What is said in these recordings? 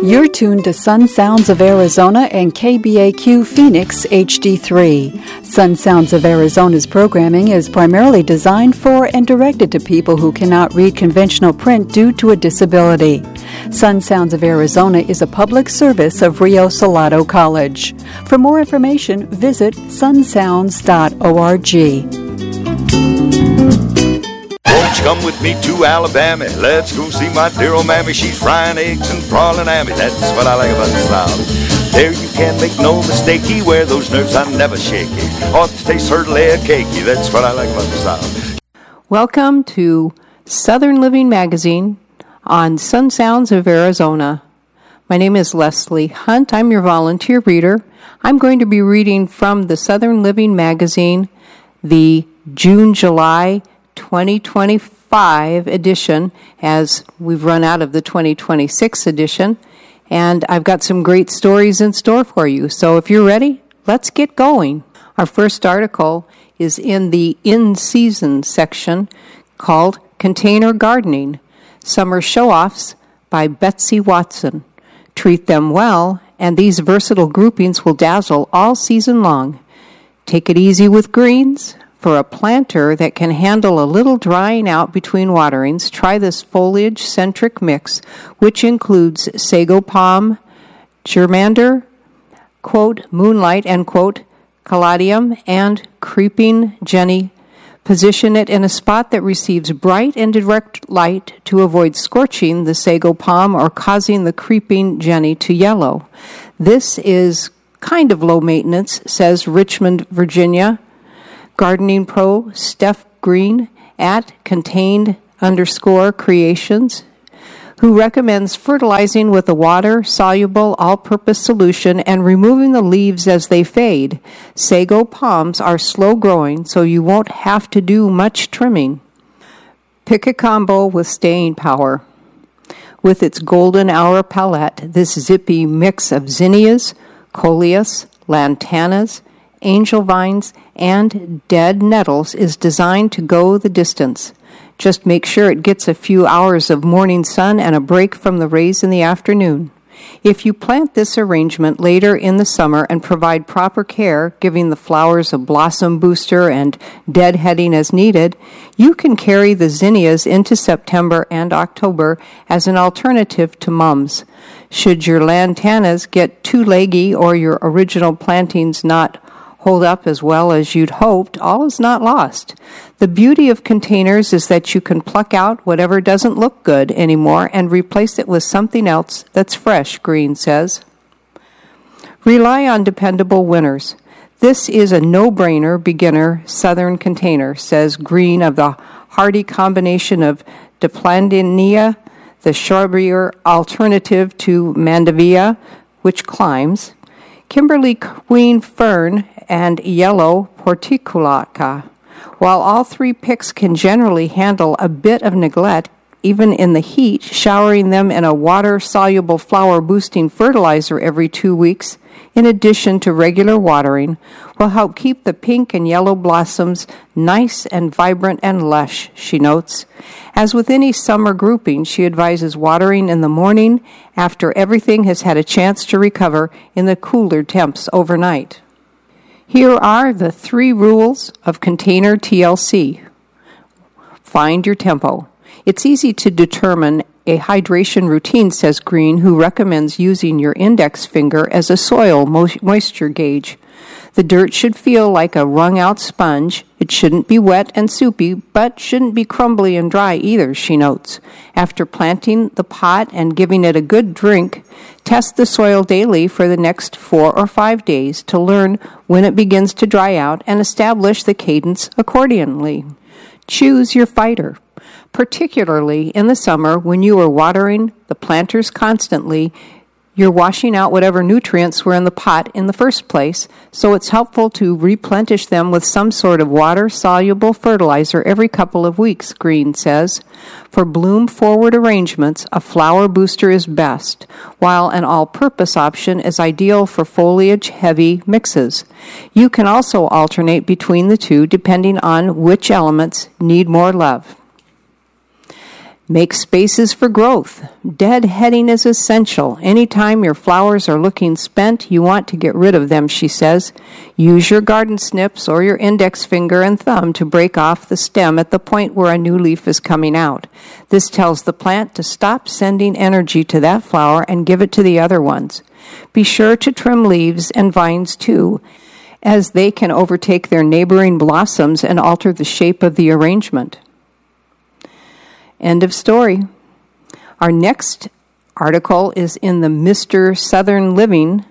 You're tuned to Sun Sounds of Arizona and KBAQ Phoenix HD3. Sun Sounds of Arizona's programming is primarily designed for and directed to people who cannot read conventional print due to a disability. Sun Sounds of Arizona is a public service of Rio Salado College. For more information, visit sunsounds.org. Won't you come with me to Alabama? Let's go see my dear old mammy. She's frying eggs and prawning at me. That's what I like about the South. There you can't make no mistakey. Where those nerves are never shaky. Ought to taste certainly a cakey. That's what I like about the South. Welcome to Southern Living Magazine on Sun Sounds of Arizona. My name is Leslie Hunt. I'm your volunteer reader. I'm going to be reading from the Southern Living Magazine, the June-July 2025 edition, as we've run out of the 2026 edition, and I've got some great stories in store for you. So if you're ready, let's get going. Our first article is in the in-season section called Container Gardening, Summer Show-Offs by Betsy Watson. Treat them well, and these versatile groupings will dazzle all season long. Take it easy with greens. For a planter that can handle a little drying out between waterings, try this foliage-centric mix, which includes sago palm, germander, quote, moonlight, end quote, caladium, and creeping jenny. Position it in a spot that receives bright and direct light to avoid scorching the sago palm or causing the creeping jenny to yellow. This is kind of low maintenance, says Richmond, Virginia gardening pro Steph Green at contained_creations, who recommends fertilizing with a water-soluble all-purpose solution and removing the leaves as they fade. Sago palms are slow-growing, so you won't have to do much trimming. Pick a combo with staying power. With its golden hour palette, this zippy mix of zinnias, coleus, lantanas, angel vines, and dead nettles is designed to go the distance. Just make sure it gets a few hours of morning sun and a break from the rays in the afternoon. If you plant this arrangement later in the summer and provide proper care, giving the flowers a blossom booster and deadheading as needed, you can carry the zinnias into September and October as an alternative to mums. Should your lantanas get too leggy or your original plantings not hold up as well as you'd hoped, all is not lost. The beauty of containers is that you can pluck out whatever doesn't look good anymore and replace it with something else that's fresh, Green says. Rely on dependable winners. This is a no-brainer beginner southern container, says Green of the hardy combination of Diplandenia, the shrubbier alternative to Mandevilla, which climbs, Kimberly Queen Fern, and yellow portulaca. While all three picks can generally handle a bit of neglect, even in the heat, showering them in a water-soluble flower-boosting fertilizer every 2 weeks, in addition to regular watering, will help keep the pink and yellow blossoms nice and vibrant and lush, she notes. As with any summer grouping, she advises watering in the morning after everything has had a chance to recover in the cooler temps overnight. Here are the 3 rules of container TLC. Find your tempo. It's easy to determine a hydration routine, says Green, who recommends using your index finger as a soil moisture gauge. The dirt should feel like a wrung-out sponge. It shouldn't be wet and soupy, but shouldn't be crumbly and dry either, she notes. After planting the pot and giving it a good drink, test the soil daily for the next 4 or 5 days to learn when it begins to dry out and establish the cadence accordingly. Choose your fighter. Particularly in the summer when you are watering the planters constantly, you're washing out whatever nutrients were in the pot in the first place, so it's helpful to replenish them with some sort of water-soluble fertilizer every couple of weeks, Green says. For bloom-forward arrangements, a flower booster is best, while an all-purpose option is ideal for foliage-heavy mixes. You can also alternate between the two depending on which elements need more love. Make spaces for growth. Deadheading is essential. Anytime your flowers are looking spent, you want to get rid of them, she says. Use your garden snips or your index finger and thumb to break off the stem at the point where a new leaf is coming out. This tells the plant to stop sending energy to that flower and give it to the other ones. Be sure to trim leaves and vines too, as they can overtake their neighboring blossoms and alter the shape of the arrangement. End of story. Our next article is in the Mr. Southern Living,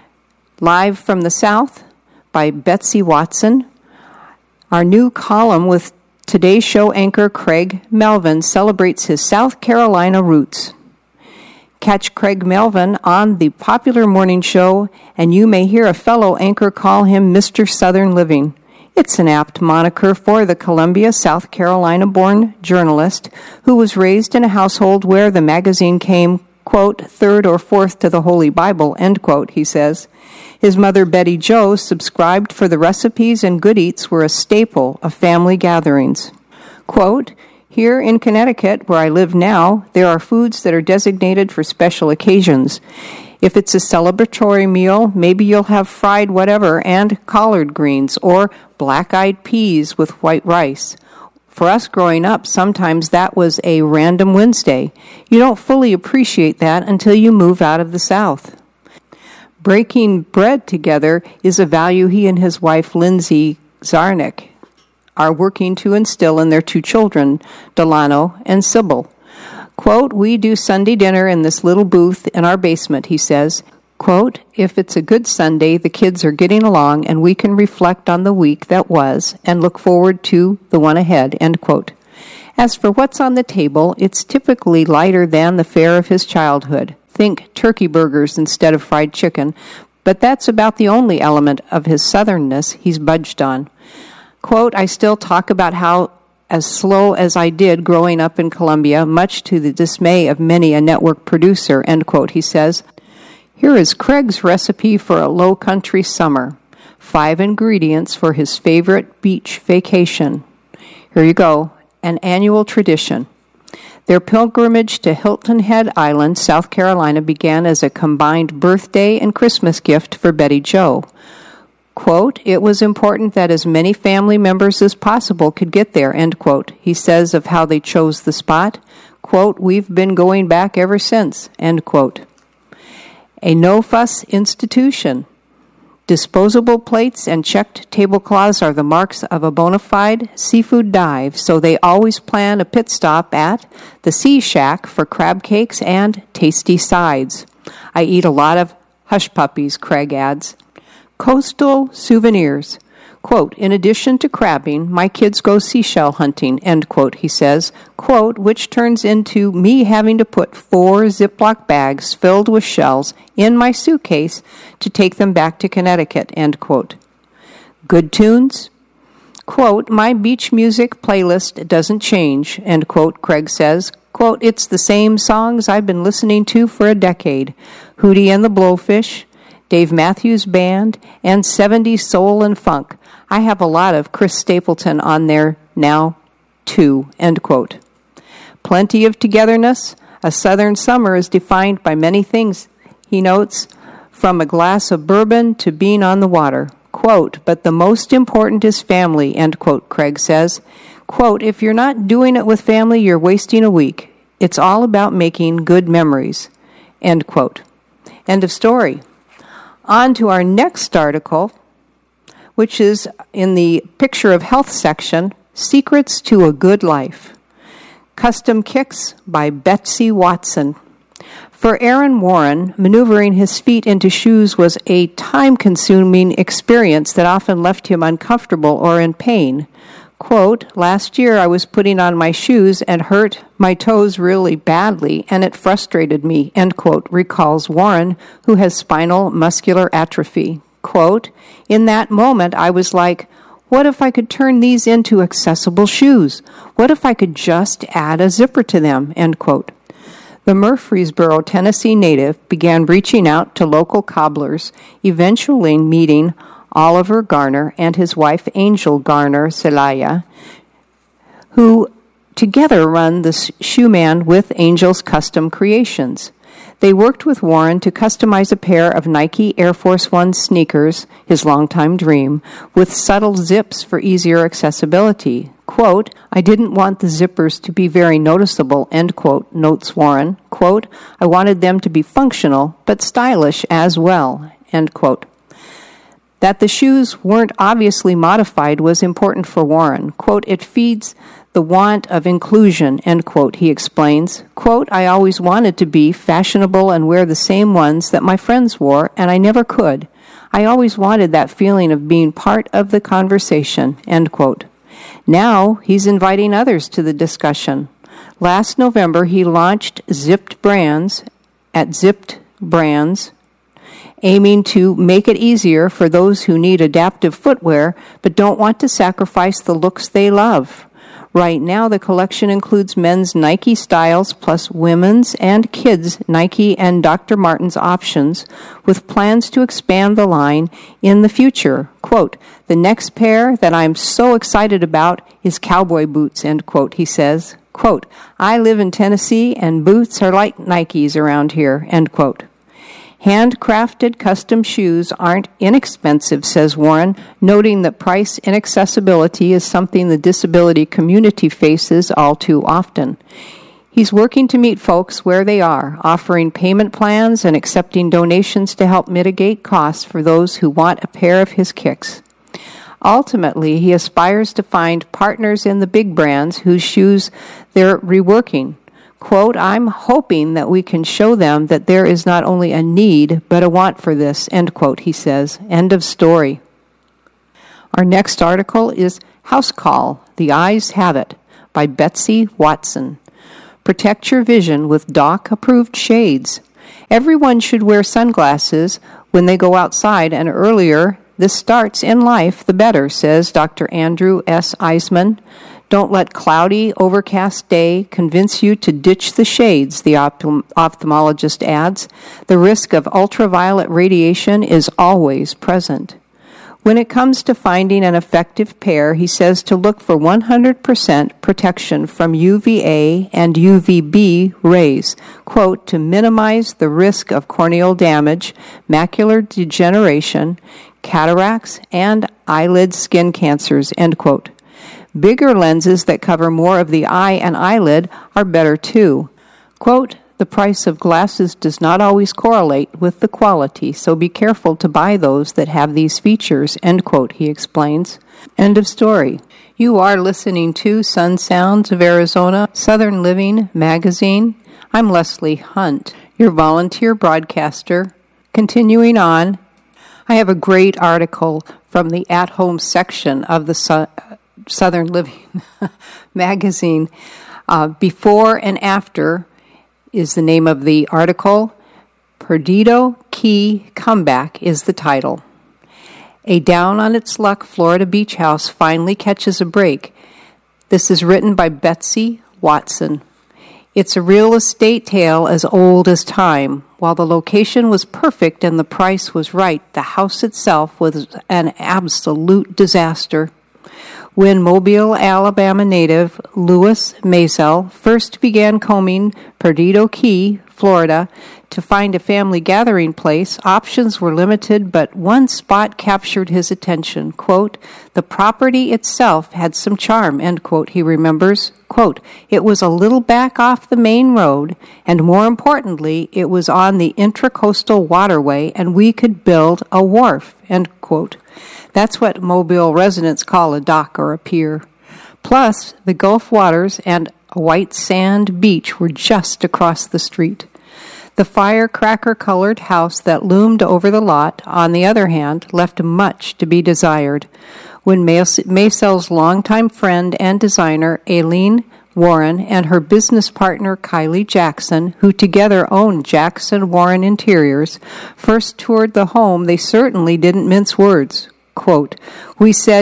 Live from the South by Betsy Watson. Our new column with Today Show anchor Craig Melvin celebrates his South Carolina roots. Catch Craig Melvin on the popular morning show, and you may hear a fellow anchor call him Mr. Southern Living. It's an apt moniker for the Columbia, South Carolina-born journalist who was raised in a household where the magazine came, quote, third or fourth to the Holy Bible, end quote, he says. His mother, Betty Jo, subscribed for the recipes, and good eats were a staple of family gatherings. Quote, here in Connecticut, where I live now, there are foods that are designated for special occasions. If it's a celebratory meal, maybe you'll have fried whatever and collard greens or black-eyed peas with white rice. For us growing up, sometimes that was a random Wednesday. You don't fully appreciate that until you move out of the South. Breaking bread together is a value he and his wife, Lindsay Zarnick, are working to instill in their two children, Delano and Sybil. Quote, we do Sunday dinner in this little booth in our basement, he says. Quote, if it's a good Sunday, the kids are getting along and we can reflect on the week that was and look forward to the one ahead, end quote. As for what's on the table, it's typically lighter than the fare of his childhood. Think turkey burgers instead of fried chicken, but that's about the only element of his southernness he's budged on. Quote, I still talk about how as slow as I did growing up in Columbia, much to the dismay of many a network producer, end quote, he says. Here is Craig's recipe for a low country summer. 5 ingredients for his favorite beach vacation. Here you go, an annual tradition. Their pilgrimage to Hilton Head Island, South Carolina, began as a combined birthday and Christmas gift for Betty Jo. Quote, it was important that as many family members as possible could get there, end quote. He says of how they chose the spot, quote, we've been going back ever since, end quote. A no-fuss institution. Disposable plates and checked tablecloths are the marks of a bona fide seafood dive, so they always plan a pit stop at the Sea Shack for crab cakes and tasty sides. I eat a lot of hush puppies, Craig adds. Coastal souvenirs. Quote, in addition to crabbing, my kids go seashell hunting, end quote, he says, quote, which turns into me having to put 4 Ziploc bags filled with shells in my suitcase to take them back to Connecticut, end quote. Good tunes? Quote, my beach music playlist doesn't change, end quote, Craig says. Quote, it's the same songs I've been listening to for a decade. Hootie and the Blowfish, Dave Matthews Band, and 70s soul and funk. I have a lot of Chris Stapleton on there now, too, end quote. Plenty of togetherness. A southern summer is defined by many things, he notes, from a glass of bourbon to being on the water. Quote, but the most important is family, end quote, Craig says. Quote, if you're not doing it with family, you're wasting a week. It's all about making good memories, end quote. End of story. On to our next article, which is in the Picture of Health section, Secrets to a Good Life. Custom Kicks by Betsy Watson. For Aaron Warren, maneuvering his feet into shoes was a time-consuming experience that often left him uncomfortable or in pain. Quote, last year I was putting on my shoes and hurt my toes really badly, and it frustrated me, end quote, recalls Warren, who has spinal muscular atrophy. Quote, in that moment I was like, what if I could turn these into accessible shoes? What if I could just add a zipper to them, end quote. The Murfreesboro, Tennessee native began reaching out to local cobblers, eventually meeting Oliver Garner and his wife Angel Garner Celaya, who together run the Shoe Man with Angels Custom Creations. They worked with Warren to customize a pair of Nike Air Force One sneakers, his longtime dream, with subtle zips for easier accessibility. Quote, "I didn't want the zippers to be very noticeable," end quote, notes Warren. Quote, "I wanted them to be functional, but stylish as well," end quote. That the shoes weren't obviously modified was important for Warren. Quote, "It feeds the want of inclusion," end quote, he explains. Quote, "I always wanted to be fashionable and wear the same ones that my friends wore, and I never could. I always wanted that feeling of being part of the conversation," end quote. Now he's inviting others to the discussion. Last November, he launched Zipped Brands at Zipped Brands, aiming to make it easier for those who need adaptive footwear but don't want to sacrifice the looks they love. Right now, the collection includes men's Nike styles plus women's and kids' Nike and Dr. Martens options, with plans to expand the line in the future. Quote, "The next pair that I'm so excited about is cowboy boots," end quote, he says. Quote, "I live in Tennessee and boots are like Nikes around here," end quote. Handcrafted custom shoes aren't inexpensive, says Warren, noting that price inaccessibility is something the disability community faces all too often. He's working to meet folks where they are, offering payment plans and accepting donations to help mitigate costs for those who want a pair of his kicks. Ultimately, he aspires to find partners in the big brands whose shoes they're reworking. Quote, "I'm hoping that we can show them that there is not only a need, but a want for this," end quote, he says. End of story. Our next article is House Call, The Eyes Have It, by Betsy Watson. Protect your vision with DOC-approved shades. Everyone should wear sunglasses when they go outside, and earlier this starts in life, the better, says Dr. Andrew S. Eisman. Don't let cloudy, overcast day convince you to ditch the shades, the ophthalmologist adds. The risk of ultraviolet radiation is always present. When it comes to finding an effective pair, he says to look for 100% protection from UVA and UVB rays, quote, to minimize the risk of corneal damage, macular degeneration, cataracts, and eyelid skin cancers, end quote. Bigger lenses that cover more of the eye and eyelid are better too. Quote, the price of glasses does not always correlate with the quality, so be careful to buy those that have these features, end quote, he explains. End of story. You are listening to Sun Sounds of Arizona, Southern Living Magazine. I'm Leslie Hunt, your volunteer broadcaster. Continuing on, I have a great article from the at-home section of the Southern Living Magazine. Before and After is the name of the article. Perdido Key Comeback is the title. A down-on-its-luck Florida beach house finally catches a break. This is written by Betsy Watson. It's a real estate tale as old as time. While the location was perfect and the price was right, the house itself was an absolute disaster. When Mobile, Alabama native Louis Maisel first began combing Perdido Key, Florida, to find a family gathering place, options were limited, but one spot captured his attention. Quote, the property itself had some charm, end quote, he remembers. Quote, it was a little back off the main road, and more importantly, it was on the Intracoastal Waterway, and we could build a wharf, end quote. That's what Mobile residents call a dock or a pier. Plus, the Gulf waters and a white sand beach were just across the street. The firecracker-colored house that loomed over the lot, on the other hand, left much to be desired. When Maisel's longtime friend and designer, Aileen Warren, and her business partner, Kylie Jackson, who together owned Jackson Warren Interiors, first toured the home, they certainly didn't mince words. Quote, we said,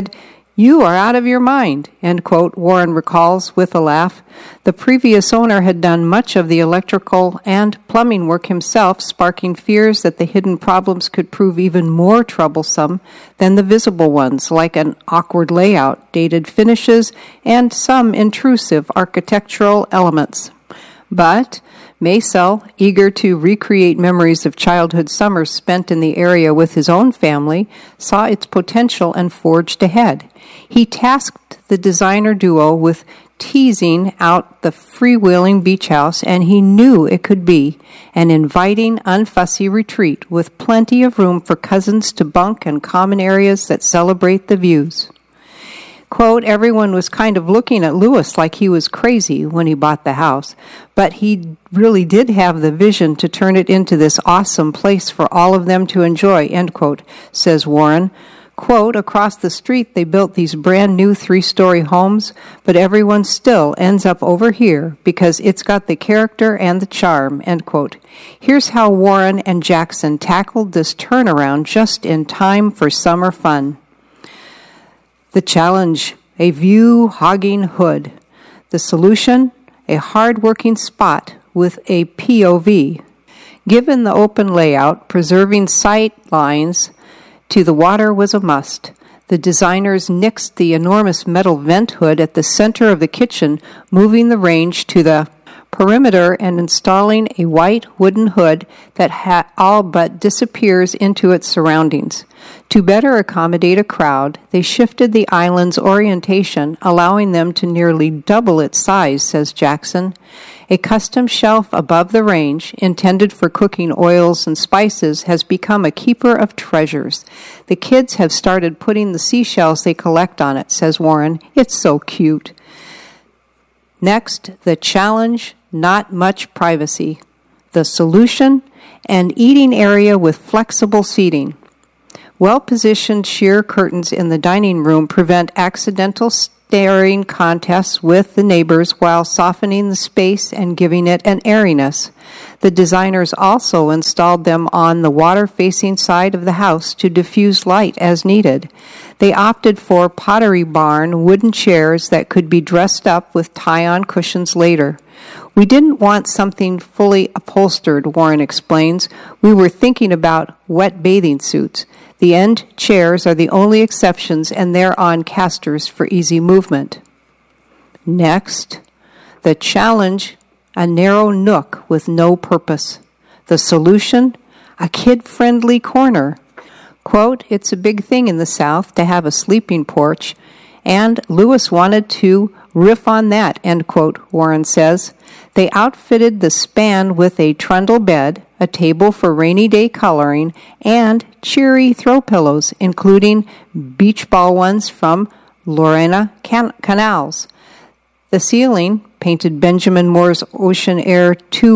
"You are out of your mind," end quote, Warren recalls with a laugh. The previous owner had done much of the electrical and plumbing work himself, sparking fears that the hidden problems could prove even more troublesome than the visible ones, like an awkward layout, dated finishes, and some intrusive architectural elements. But Maysel, eager to recreate memories of childhood summers spent in the area with his own family, saw its potential and forged ahead. He tasked the designer duo with teasing out the freewheeling beach house, and he knew it could be an inviting, unfussy retreat with plenty of room for cousins to bunk and common areas that celebrate the views. Quote, everyone was kind of looking at Lewis like he was crazy when he bought the house, but he really did have the vision to turn it into this awesome place for all of them to enjoy, end quote, says Warren. Quote, across the street they built these brand new 3-story homes, but everyone still ends up over here because it's got the character and the charm, end quote. Here's how Warren and Jackson tackled this turnaround just in time for summer fun. The challenge, a view-hogging hood. The solution, a hard-working spot with a POV. Given the open layout, preserving sight lines to the water was a must. The designers nixed the enormous metal vent hood at the center of the kitchen, moving the range to the perimeter and installing a white wooden hood that all but disappears into its surroundings. To better accommodate a crowd, they shifted the island's orientation, allowing them to nearly double its size, says Jackson. A custom shelf above the range, intended for cooking oils and spices, has become a keeper of treasures. The kids have started putting the seashells they collect on it, says Warren. It's so cute. Next, the challenge, not much privacy. The solution, an eating area with flexible seating. Well-positioned sheer curtains in the dining room prevent accidental staring contests with the neighbors while softening the space and giving it an airiness. The designers also installed them on the water-facing side of the house to diffuse light as needed. They opted for Pottery Barn wooden chairs that could be dressed up with tie-on cushions later. We didn't want something fully upholstered, Warren explains. We were thinking about wet bathing suits. The end chairs are the only exceptions, and they're on casters for easy movement. Next, the challenge, a narrow nook with no purpose. The solution, a kid-friendly corner. Quote, it's a big thing in the South to have a sleeping porch, and Lewis wanted to riff on that, end quote, Warren says. They outfitted the span with a trundle bed, a table for rainy day coloring, and cheery throw pillows, including beach ball ones from Lorena Canals. The ceiling, painted Benjamin Moore's Ocean Air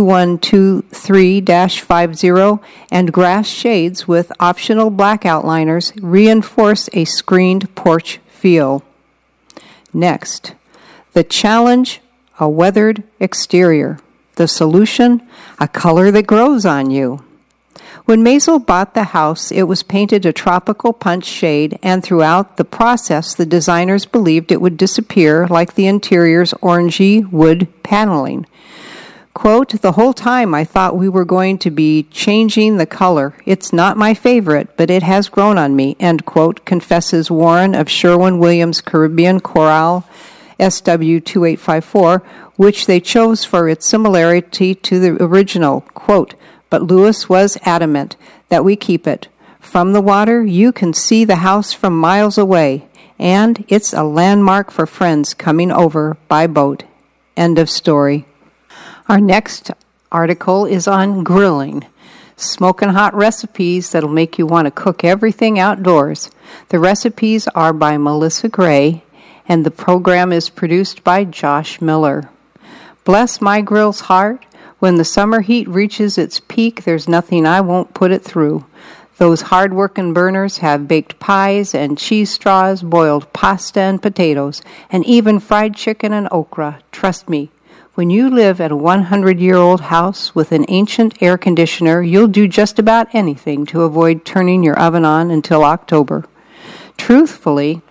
2123-50, and grass shades with optional black outliners reinforce a screened porch feel. Next, the challenge, a weathered exterior. The solution, a color that grows on you. When Maysel bought the house, it was painted a tropical punch shade, and throughout the process, the designers believed it would disappear like the interior's orangey wood paneling. Quote, the whole time I thought we were going to be changing the color. It's not my favorite, but it has grown on me, end quote, confesses Warren of Sherwin-Williams Caribbean Coral SW2854, which they chose for its similarity to the original. Quote, but Lewis was adamant that we keep it. From the water, you can see the house from miles away, and it's a landmark for friends coming over by boat. End of story. Our next article is on grilling. Smoking hot recipes that'll make you want to cook everything outdoors. The recipes are by Melissa Gray, and the program is produced by Josh Miller. Bless my grill's heart. When the summer heat reaches its peak, there's nothing I won't put it through. Those hard-working burners have baked pies and cheese straws, boiled pasta and potatoes, and even fried chicken and okra. Trust me, when you live at a 100-year-old house with an ancient air conditioner, you'll do just about anything to avoid turning your oven on until October. Truthfully,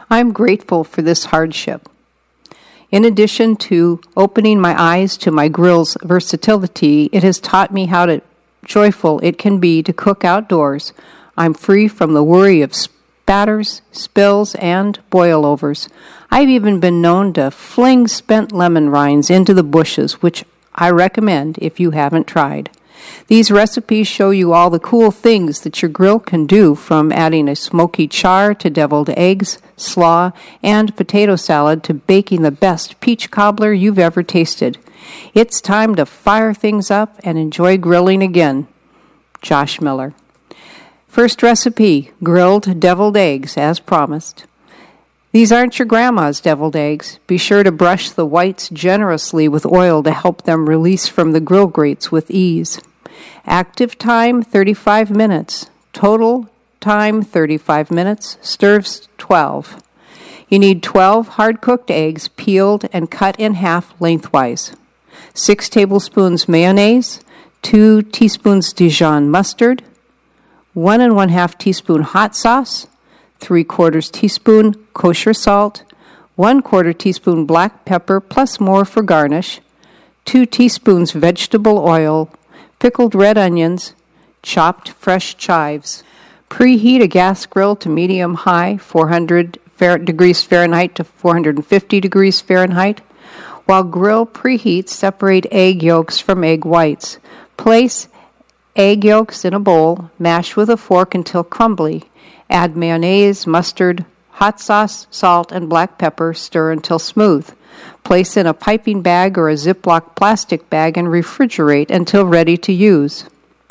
I'm grateful for this hardship. In addition to opening my eyes to my grill's versatility, it has taught me how joyful it can be to cook outdoors. I'm free from the worry of spatters, spills, and boil-overs. I've even been known to fling spent lemon rinds into the bushes, which I recommend if you haven't tried. These recipes show you all the cool things that your grill can do, from adding a smoky char to deviled eggs, slaw, and potato salad to baking the best peach cobbler you've ever tasted. It's time to fire things up and enjoy grilling again. Josh Miller. First recipe, grilled deviled eggs, as promised. These aren't your grandma's deviled eggs. Be sure to brush the whites generously with oil to help them release from the grill grates with ease. Active time, 35 minutes. Total time, 35 minutes. Stirs, 12. You need 12 hard-cooked eggs peeled and cut in half lengthwise. 6 tablespoons mayonnaise, 2 teaspoons Dijon mustard, 1 1/2 teaspoon hot sauce, 3/4 teaspoon kosher salt, 1/4 teaspoon black pepper plus more for garnish, 2 teaspoons vegetable oil, pickled red onions, chopped fresh chives. Preheat a gas grill to medium-high, 400 degrees Fahrenheit to 450 degrees Fahrenheit. While grill preheats, separate egg yolks from egg whites. Place egg yolks in a bowl, mash with a fork until crumbly. Add mayonnaise, mustard, hot sauce, salt, and black pepper. Stir until smooth. Place in a piping bag or a Ziploc plastic bag and refrigerate until ready to use.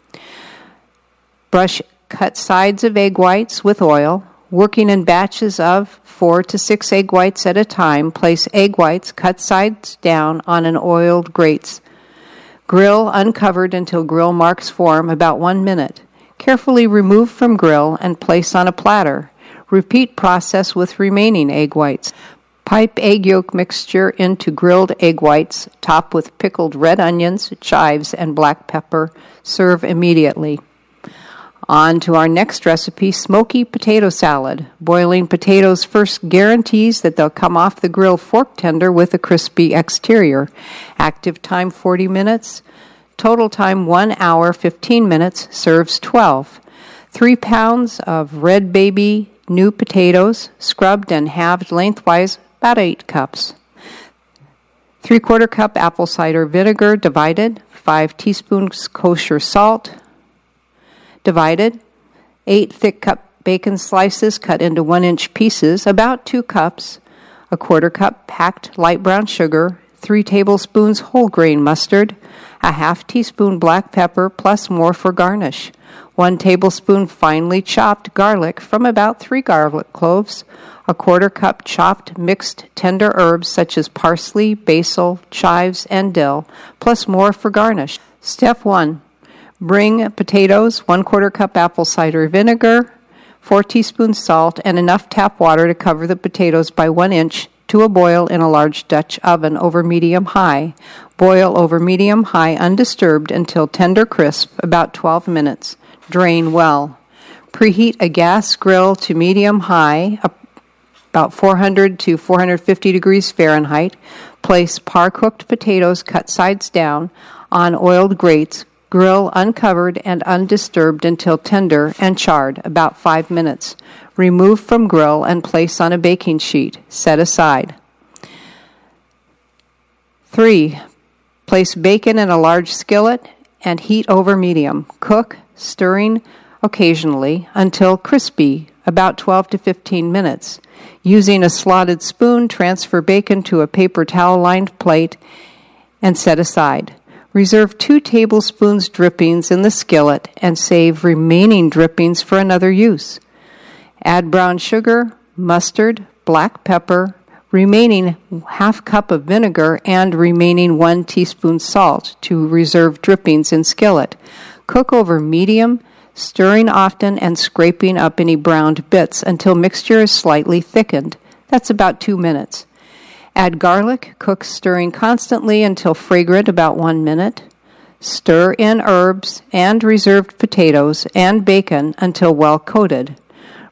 Brush cut sides of egg whites with oil. Working in batches of 4 to 6 egg whites at a time, place egg whites cut sides down on an oiled grates. Grill uncovered until grill marks form, about 1 minute. Carefully remove from grill and place on a platter. Repeat process with remaining egg whites. Pipe egg yolk mixture into grilled egg whites. Top with pickled red onions, chives, and black pepper. Serve immediately. On to our next recipe, smoky potato salad. Boiling potatoes first guarantees that they'll come off the grill fork tender with a crispy exterior. Active time 40 minutes. Total time 1 hour 15 minutes. Serves 12. 3 pounds of red baby new potatoes, scrubbed and halved lengthwise, about 8 cups. 3/4 cup apple cider vinegar, divided. 5 teaspoons kosher salt, divided. 8 thick cup bacon slices cut into 1-inch pieces, about 2 cups. 1/4 cup packed light brown sugar. 3 tablespoons whole grain mustard. 1/2 teaspoon black pepper plus more for garnish. 1 tablespoon finely chopped garlic from about 3 garlic cloves. 1/4 cup chopped mixed tender herbs such as parsley, basil, chives, and dill, plus more for garnish. Step 1. Bring potatoes, 1/4 cup apple cider vinegar, 4 teaspoons salt, and enough tap water to cover the potatoes by 1 inch to a boil in a large Dutch oven over medium-high. Boil over medium-high undisturbed until tender crisp, about 12 minutes. Drain well. Preheat a gas grill to medium-high, about 400 to 450 degrees Fahrenheit. Place par-cooked potatoes cut sides down on oiled grates. Grill uncovered and undisturbed until tender and charred, about 5 minutes. Remove from grill and place on a baking sheet. Set aside. 3. Place bacon in a large skillet and heat over medium. Cook, stirring occasionally, until crispy, about 12 to 15 minutes. Using a slotted spoon, transfer bacon to a paper towel-lined plate and set aside. Reserve 2 tablespoons drippings in the skillet and save remaining drippings for another use. Add brown sugar, mustard, black pepper, remaining 1/2 cup of vinegar, and remaining 1 teaspoon salt to reserve drippings in skillet. Cook over medium, stirring often and scraping up any browned bits until mixture is slightly thickened. That's about 2 minutes. Add garlic, cook stirring constantly until fragrant, about 1 minute. Stir in herbs and reserved potatoes and bacon until well coated.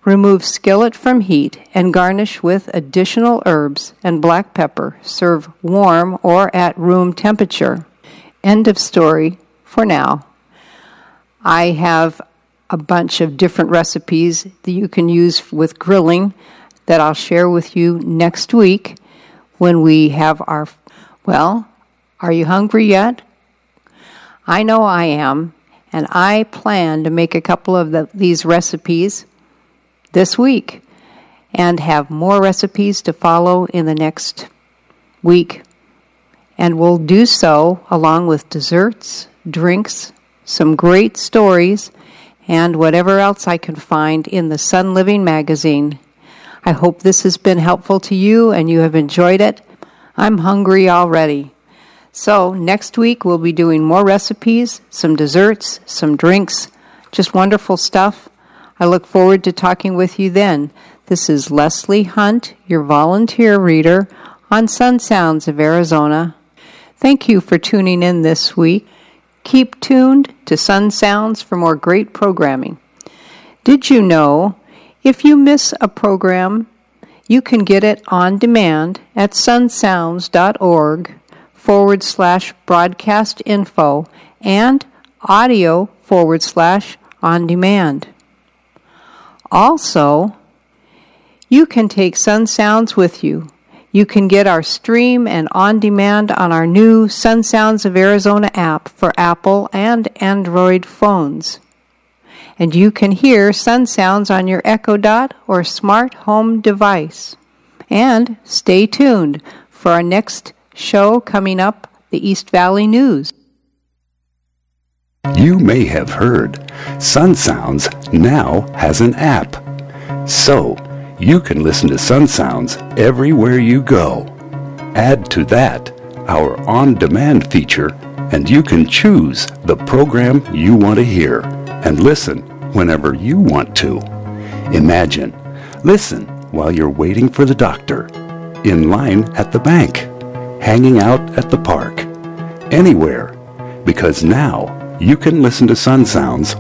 Remove skillet from heat and garnish with additional herbs and black pepper. Serve warm or at room temperature. End of story for now. I have a bunch of different recipes that you can use with grilling that I'll share with you next week when we have our... Well, are you hungry yet? I know I am, and I plan to make a couple of these recipes this week and have more recipes to follow in the next week. And we'll do so along with desserts, drinks, some great stories, and whatever else I can find in the Sun Living magazine. I hope this has been helpful to you and you have enjoyed it. I'm hungry already. So next week we'll be doing more recipes, some desserts, some drinks, just wonderful stuff. I look forward to talking with you then. This is Leslie Hunt, your volunteer reader on Sun Sounds of Arizona. Thank you for tuning in this week. Keep tuned to Sun Sounds for more great programming. Did you know if you miss a program, you can get it on demand at sunsounds.org/broadcast info and audio/on demand. Also, you can take Sun Sounds with you. You can get our stream and on demand on our new Sun Sounds of Arizona app for Apple and Android phones. And you can hear Sun Sounds on your Echo Dot or smart home device. And stay tuned for our next show coming up, the East Valley News. You may have heard Sun Sounds now has an app. So, you can listen to Sun Sounds everywhere you go. Add to that our on-demand feature, and you can choose the program you want to hear and listen whenever you want to. Imagine, listen while you're waiting for the doctor, in line at the bank, hanging out at the park, anywhere, because now you can listen to Sun Sounds